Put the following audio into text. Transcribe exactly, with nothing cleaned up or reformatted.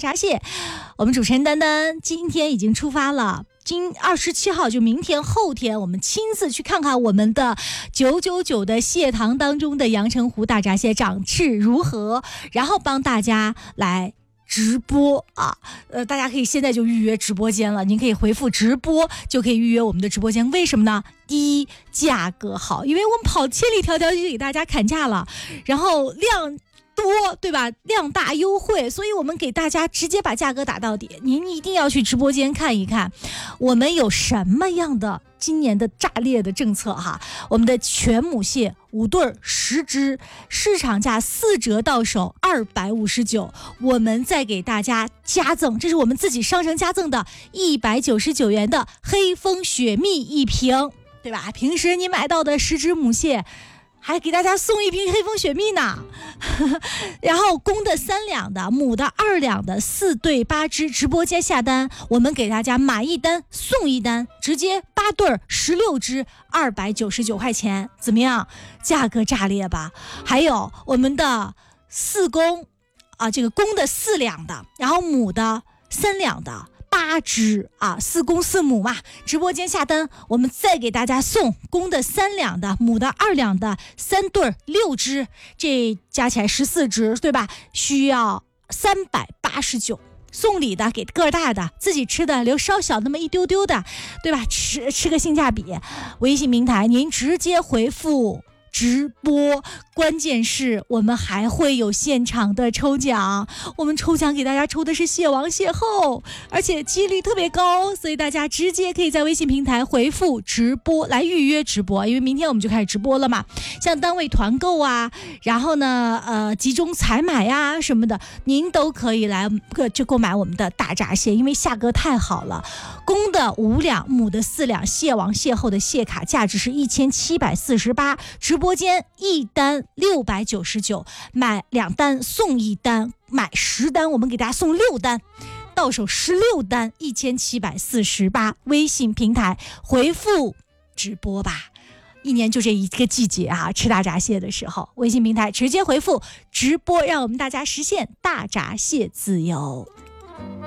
闸蟹。我们主持人丹丹今天已经出发了，今二十七号就明天后天，我们亲自去看看我们的九九九的蟹塘当中的阳澄湖大闸蟹长势如何，然后帮大家来直播啊，呃，大家可以现在就预约直播间了，您可以回复直播就可以预约我们的直播间。为什么呢？第一，价格好，因为我们跑千里迢迢就给大家砍价了，然后量多，对吧？量大优惠，所以我们给大家直接把价格打到底。您一定要去直播间看一看，我们有什么样的今年的炸裂的政策哈。我们的全母蟹五对十只，市场价四折到手二百五十九，我们再给大家加赠，这是我们自己商城加赠的一百九十九元的黑蜂雪蜜一瓶，对吧？平时你买到的十只母蟹，还给大家送一瓶黑蜂雪蜜呢。然后公的三两的，母的二两的，四对八只，直播间下单，我们给大家买一单送一单，直接八对十六只，二百九十九块钱，怎么样？价格炸裂吧？还有我们的四公啊，这个公的四两的，然后母的三两的。八只啊，四公四母嘛，直播间下单，我们再给大家送公的三两的，母的二两的，三对六只，这加起来十四只，对吧？需要三百八十九。送礼的给个大的，自己吃的留稍小那么一丢丢的，对吧？吃吃个性价比。微信平台您直接回复直播，关键是我们还会有现场的抽奖，我们抽奖给大家抽的是蟹王蟹后，而且几率特别高，所以大家直接可以在微信平台回复直播来预约直播，因为明天我们就开始直播了嘛。像单位团购啊，然后呢呃集中采买呀、啊、什么的，您都可以来就购买我们的大闸蟹，因为价格太好了。公的五两，母的四两，蟹王蟹后的蟹卡价值是一千七百四十八，直播间一单六百九十九，买两单送一单，买十单我们给大家送六单，到手十六单一千七百四十八。微信平台回复直播吧，一年就这一个季节啊，吃大闸蟹的时候，微信平台直接回复直播，让我们大家实现大闸蟹自由。